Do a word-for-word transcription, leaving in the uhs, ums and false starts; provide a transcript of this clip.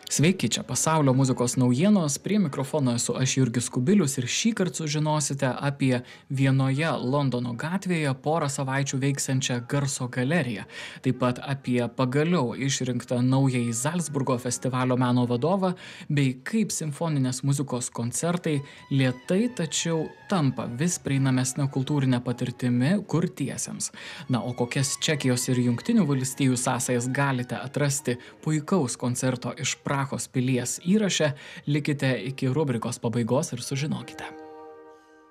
Sveiki, čia pasaulio muzikos naujienos, prie mikrofono esu aš Jurgis Kubilius ir šįkart sužinosite apie vienoje Londono gatvėje porą savaičių veiksiančią garso galeriją, taip pat apie pagaliau išrinktą naująjį Zalcburgo festivalio meno vadovą, bei kaip simfoninės muzikos koncertai lėtai tačiau tampa vis prieinamesnė kultūrinė patirtimi kurtiesiems. Na, o kokias Čekijos ir Jungtinių valstijų sąsajas galite atrasti puikaus koncerto iš Prahos pilies įraše, likite iki rubrikos pabaigos ir sužinokite.